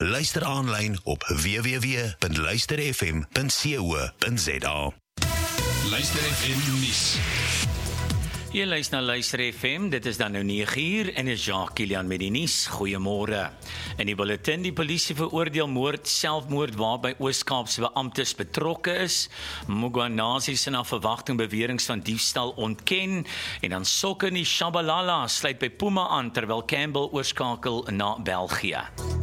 Luister aanlyn op www.luisterfm.co.za. Luister FM nuus. Jy luister na Luister FM, dit is dan nou 9uur en is Jacques Kilian met die nuus. Goeiemôre. In die bulletin, die polisie veroordeel selfmoord waarby Oos-Kaapse beamptes betrokke is. Mugwanasi se na verwagting beweringe van diefstal ontken en dan sokker in die Shabalala sluit by Puma aan terwyl Campbell oorskakel na België.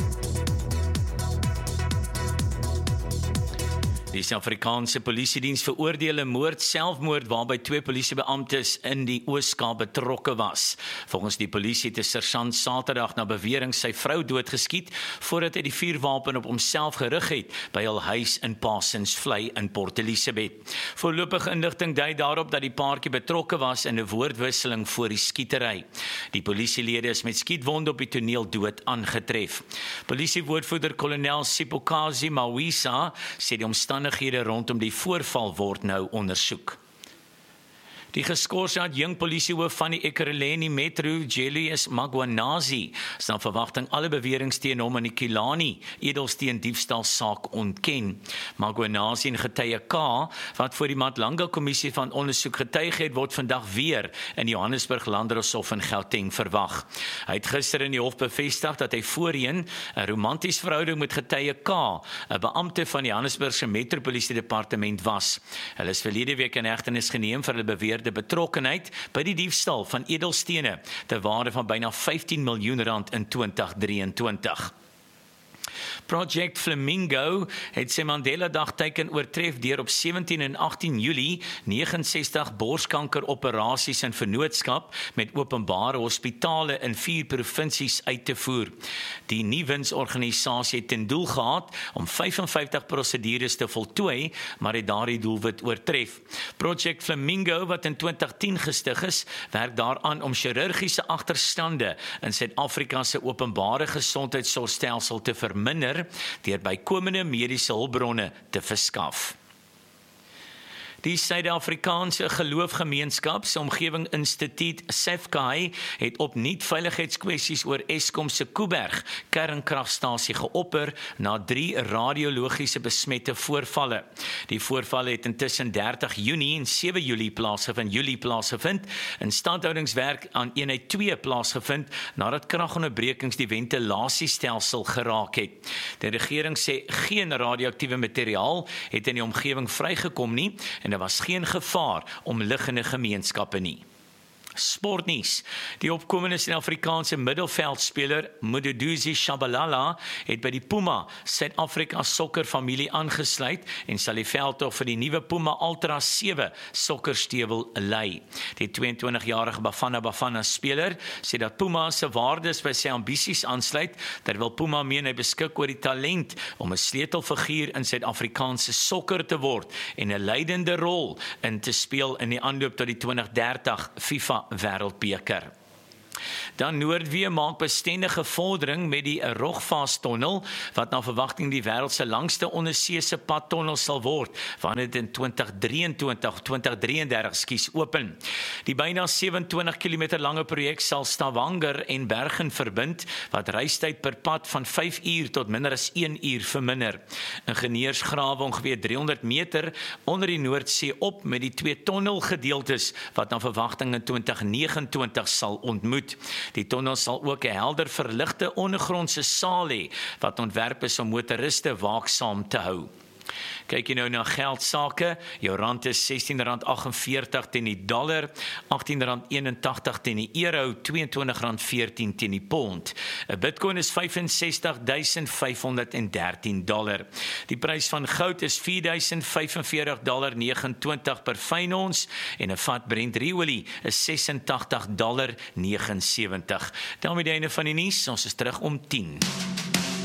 Die Suid-Afrikaanse Polisiediens veroordeel 'n selfmoord waarby 2 polisiebeamptes in die Oos-Kaap betrokke was. Volgens die polisie het 'n sersant Saterdag na bewering sy vrou doodgeskiet voordat hy die vuurwapen op homself gerig het by hul huis in Parsonsvlei in Port Elizabeth. Voorlopige inligting dui daarop dat die paartjie betrokke was in 'n woordwisseling voor die skietery. Die polisielede is met skietwonde op die toneel dood aangetref. Polisiewoordvoerder kolonel Sipokazi Mawisa sê die omstandighede rondom die voorval word nou ondersoek. Die geskorse adjunk polisiehoof van die Ekurhuleni Metro, Julius Mugwanasi, is na verwagting alle beweringe teen hom in die Kilani edelsteen diefstal saak ontken. Mugwanasi en getuie K, wat voor die Matlanga Kommissie van ondersoek getuig het, word vandag weer in Johannesburg Landdroshof in Gauteng verwag. Hy het gister in die hof bevestig dat hy voorheen 'n romantiese verhouding met getuie K, 'n beampte van die Johannesburgse Metropolisie Departement was. Hulle is verlede week in hegtenis geneem vir hulle beweerde betrokkenheid by die diefstal van edelstene ter waarde van byna 15 miljoen rand in 2023. Project Flamingo het sy Mandela-dag teiken oortref deur op 17 en 18 Julie 69 borskankeroperasies in vennootskap met openbare hospitale in 4 provinsies uit te voer. Die nie-winsorganisasie het ten doel gehad om 55 prosedures te voltooi, maar het daardie doelwit oortref. Project Flamingo, wat in 2010 gestig is, werk daaraan om chirurgiese agterstande in Suid-Afrika se openbare gesondheidsorgstelsel te verminder deur bykomende mediese hulpbronne te verskaf. Die Suid-Afrikaanse Geloofgemeenskap se Omgewing Instituut SAFCAI het opnuut veiligheidskwessies oor Eskom se Kuiberg kernkragstasie geopper na 3 radiologiese besmette voorvalle. Die voorvalle het intussen 30 Junie en 7 Julie plaasgevind. Instandhoudingswerk aan eenheid 2 plaasgevind nadat kragonderbrekings die ventilasiestelsel geraak het. Die regering sê geen radioaktiewe materiaal het in die omgewing vrygekom nie en daar was geen gevaar om liggende gemeenskappe nie. Sportnuus. Die opkomende Suid-Afrikaanse middelveldspeler Mduduzi Shabalala het by die Puma Suid-Afrika sokkerfamilie aangesluit en sal die veldtog vir die nuwe Puma Ultra 7 sokkerstewel lei. Die 22-jarige Bafana speler sê dat Puma se waardes by sy ambisies aansluit, terwyl Puma meen hy beskik oor die talent om 'n sleutelfiguur in Suid-Afrikaanse sokker te word en 'n leidende rol in te speel in die aanloop tot die 2030 FIFA Wêreldbeker. Dan Noordwee maak bestendige vordering met die Rogvas-tonnel, wat na verwagting die wêreld se langste onderseese padtonnel sal word, wanneer dit in 2033 open. Die byna 27 km lange projek sal Stavanger en Bergen verbind, wat reistyd per pad van 5 uur tot minder as 1 uur verminder. Ingenieurs grawe ongeveer 300 meter onder die Noordsee op met die 2 tonnelgedeeltes, wat na verwagting in 2029 sal ontmoet. Die tonnel sal ook 'n helder verligte ondergrondse saal hê, wat ontwerp is om motoriste waaksaam te hou. Kyk jy nou na geldsake, jou rand is R16.48 teen die dollar, R18.81 teen die euro, R22.14 teen die pond. 'n Bitcoin is $65.513. Die prys van goud is $4.045.29 per fyn ons en 'n vat Brent olie is $86.79. Daarmee die einde van die nuus, ons is terug om 10.